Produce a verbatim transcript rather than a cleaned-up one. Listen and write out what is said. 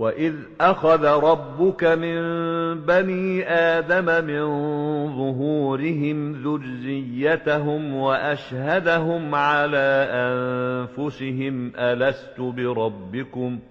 وَإِذْ أَخَذَ رَبُّكَ مِنْ بَنِي آدَمَ مِنْ ظُهُورِهِمْ ذُرِّيَّتَهُمْ وَأَشْهَدَهُمْ عَلَى أَنْفُسِهِمْ أَلَسْتُ بِرَبِّكُمْ ۖ